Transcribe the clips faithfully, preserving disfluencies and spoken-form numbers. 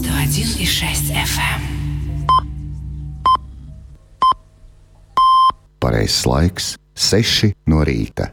сто один и шесть эф эм. Pareizs laiks - seši no rīta.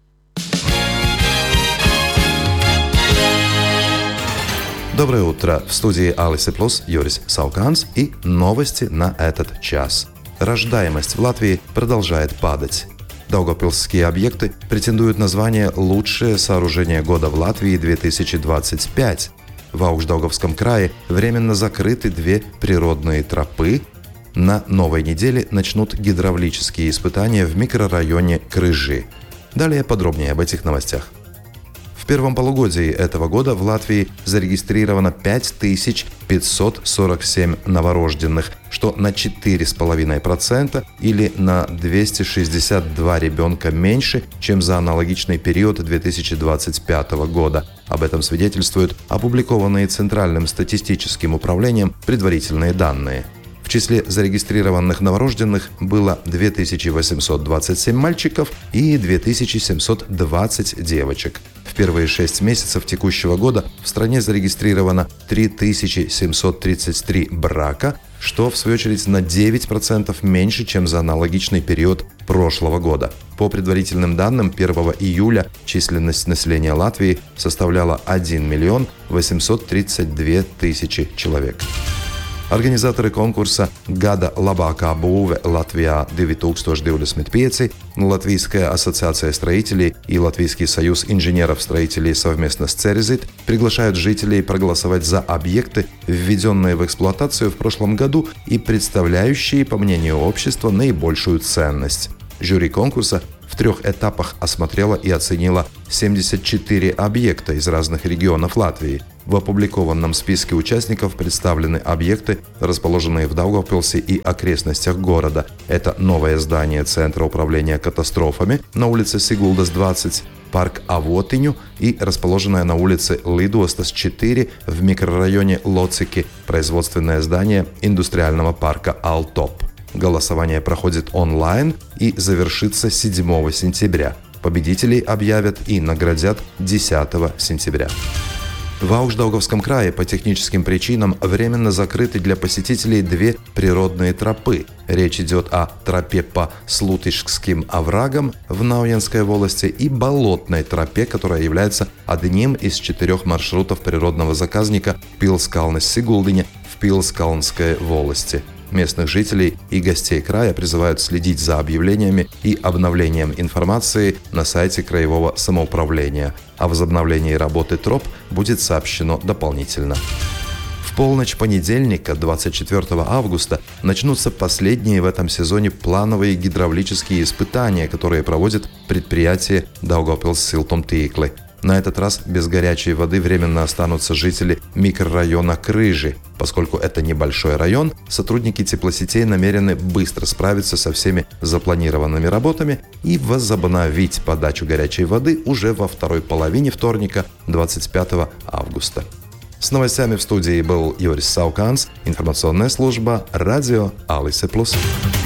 Доброе утро! В студии Алисы Плюс Юрис Сауканс и новости на этот час. Рождаемость в Латвии продолжает падать. Даугавпилсские объекты претендуют на звание «Лучшее сооружение года в Латвии две тысячи двадцать пять». В Аugšdaugavskom крае временно закрыты две природные тропы. На новой неделе начнут гидравлические испытания в микрорайоне Крыжи. Далее подробнее об этих новостях. В первом полугодии этого года в Латвии зарегистрировано пять тысяч пятьсот сорок семь новорожденных, что на четыре целых пять десятых процента или на двести шестьдесят два ребенка меньше, чем за аналогичный период две тысячи двадцать пятого года. Об этом свидетельствуют опубликованные Центральным статистическим управлением предварительные данные. В числе зарегистрированных новорожденных было две тысячи восемьсот двадцать семь мальчиков и две тысячи семьсот двадцать девочек. В первые шесть месяцев текущего года в стране зарегистрировано три тысячи семьсот тридцать три брака, что в свою очередь на девять процентов меньше, чем за аналогичный период прошлого года. По предварительным данным, первого июля численность населения Латвии составляла один миллион восемьсот тридцать две тысячи человек. Организаторы конкурса «Gada labākā būve Latvijā две тысячи двадцать пять», Латвийская ассоциация строителей и Латвийский союз инженеров-строителей совместно с Церезит приглашают жителей проголосовать за объекты, введенные в эксплуатацию в прошлом году и представляющие, по мнению общества, наибольшую ценность. Жюри конкурса в трех этапах осмотрело и оценило семьдесят четыре объекта из разных регионов Латвии. В опубликованном списке участников представлены объекты, расположенные в Даугавпилсе и окрестностях города. Это новое здание Центра управления катастрофами на улице Сигулдас двадцать, парк Авотиню и расположенное на улице Лидостас четыре в микрорайоне Лоцики производственное здание индустриального парка Алтоп. Голосование проходит онлайн и завершится седьмого сентября. Победителей объявят и наградят десятого сентября. В Аugšdaugavskom крае по техническим причинам временно закрыты для посетителей две природные тропы. Речь идет о тропе по Слутишским оврагам в Науенской волости и болотной тропе, которая является одним из четырех маршрутов природного заказника Пилскалнес-Сигулдине в Пилскалнской волости. Местных жителей и гостей края призывают следить за объявлениями и обновлением информации на сайте краевого самоуправления. О возобновлении работы троп будет сообщено дополнительно. В полночь понедельника, двадцать четвёртого августа, начнутся последние в этом сезоне плановые гидравлические испытания, которые проводит предприятие Daugavpils-Siltumtīkli. На этот раз без горячей воды временно останутся жители микрорайона Крыжи. Поскольку это небольшой район, сотрудники теплосетей намерены быстро справиться со всеми запланированными работами и возобновить подачу горячей воды уже во второй половине вторника, двадцать пятого августа. С новостями в студии был Юрис Сауканс, информационная служба радио Алисы Плюс.